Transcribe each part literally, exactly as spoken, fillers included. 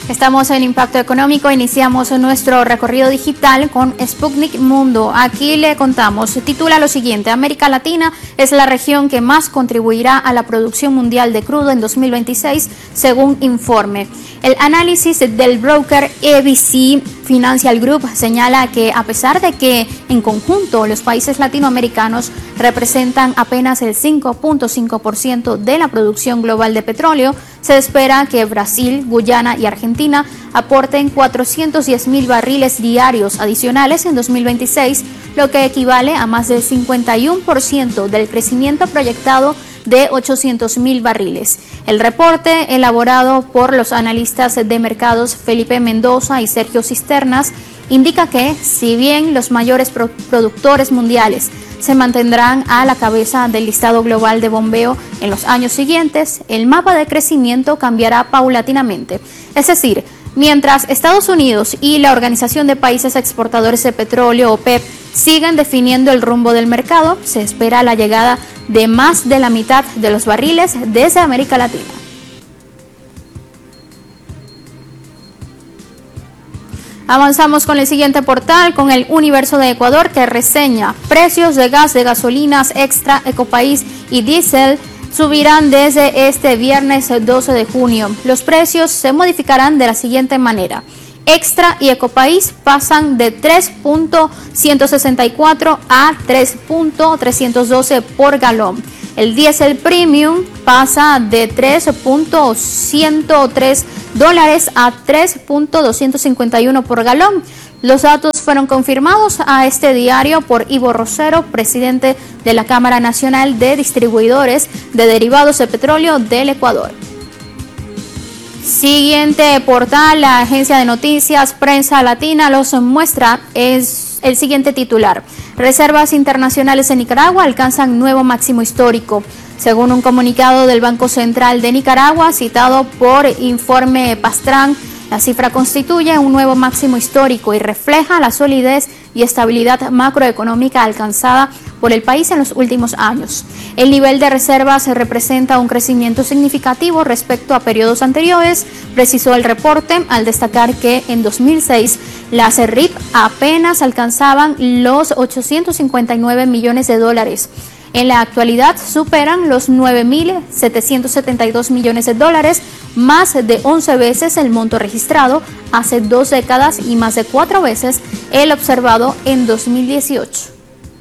Estamos en Impacto Económico, iniciamos nuestro recorrido digital con Sputnik Mundo. Aquí le contamos, se titula lo siguiente: América Latina es la región que más contribuirá a la producción mundial de crudo en dos mil veintiséis, según informe. El análisis del broker A B C Financial Group señala que a pesar de que en conjunto los países latinoamericanos representan apenas el cinco punto cinco por ciento de la producción global de petróleo, se espera que Brasil, Guyana y Argentina aporten cuatrocientos diez mil barriles diarios adicionales en dos mil veintiséis, lo que equivale a más del cincuenta y uno por ciento del crecimiento proyectado de ochocientos mil barriles. El reporte, elaborado por los analistas de mercados Felipe Mendoza y Sergio Cisternas, indica que, si bien los mayores pro productores mundiales se mantendrán a la cabeza del listado global de bombeo en los años siguientes, el mapa de crecimiento cambiará paulatinamente. Es decir, mientras Estados Unidos y la Organización de Países Exportadores de Petróleo, OPEP, siguen definiendo el rumbo del mercado, se espera la llegada de más de la mitad de los barriles desde América Latina. Avanzamos con el siguiente portal, con el Universo de Ecuador, que reseña: precios de gas de gasolinas Extra, Ecopaís y diésel subirán desde este viernes doce de junio. Los precios se modificarán de la siguiente manera: Extra y Ecopaís pasan de tres punto ciento sesenta y cuatro a tres punto trescientos doce por galón. El diésel premium pasa de tres punto ciento tres dólares a tres punto doscientos cincuenta y uno por galón. Los datos fueron confirmados a este diario por Ivo Rosero, presidente de la Cámara Nacional de Distribuidores de Derivados de Petróleo del Ecuador. Siguiente portal, la agencia de noticias Prensa Latina los muestra, es el siguiente titular: reservas internacionales en Nicaragua alcanzan nuevo máximo histórico. Según un comunicado del Banco Central de Nicaragua, citado por Informe Pastrán, la cifra constituye un nuevo máximo histórico y refleja la solidez y estabilidad macroeconómica alcanzada por el país en los últimos años. El nivel de reservas representa un crecimiento significativo respecto a periodos anteriores, precisó el reporte, al destacar que en dos mil seis las R I P apenas alcanzaban los ochocientos cincuenta y nueve millones de dólares. En la actualidad superan los nueve mil setecientos setenta y dos millones de dólares, más de once veces el monto registrado hace dos décadas y más de cuatro veces el observado en dos mil dieciocho.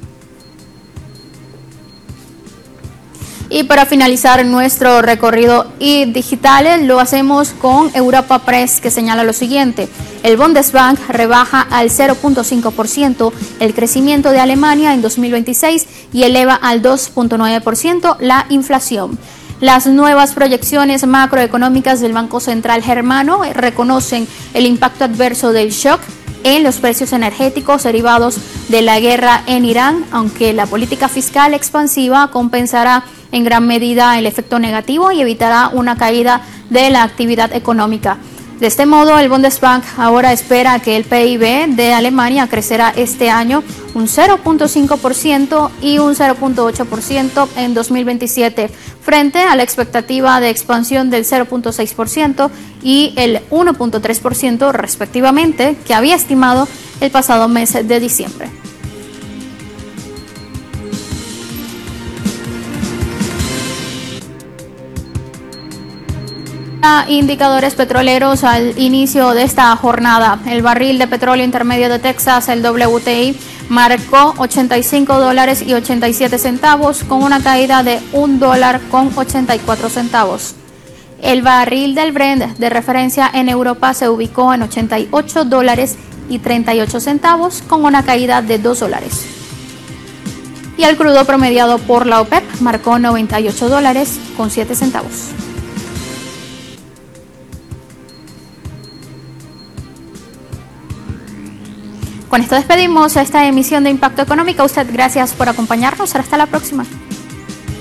Y para finalizar nuestro recorrido y digital, lo hacemos con Europa Press, que señala lo siguiente: el Bundesbank rebaja al cero punto cinco por ciento el crecimiento de Alemania en dos mil veintiséis y eleva al dos punto nueve por ciento la inflación. Las nuevas proyecciones macroeconómicas del Banco Central germano reconocen el impacto adverso del shock en los precios energéticos derivados de la guerra en Irán, aunque la política fiscal expansiva compensará en gran medida el efecto negativo y evitará una caída de la actividad económica. De este modo, el Bundesbank ahora espera que el P I B de Alemania crecerá este año un cero punto cinco por ciento y un cero punto ocho por ciento en dos mil veintisiete, frente a la expectativa de expansión del cero punto seis por ciento y el uno punto tres por ciento respectivamente, que había estimado el pasado mes de diciembre. Indicadores petroleros al inicio de esta jornada. El barril de petróleo intermedio de Texas, el W T I, marcó ochenta y cinco dólares y ochenta y siete centavos, con una caída de un dólar con ochenta y cuatro centavos. El barril del Brent de referencia en Europa se ubicó en ochenta y ocho dólares y treinta y ocho centavos, con una caída de dos dólares. Y el crudo promediado por la OPEP marcó noventa y ocho dólares con siete centavos. Con esto despedimos esta emisión de Impacto Económico. A usted, gracias por acompañarnos. Hasta la próxima.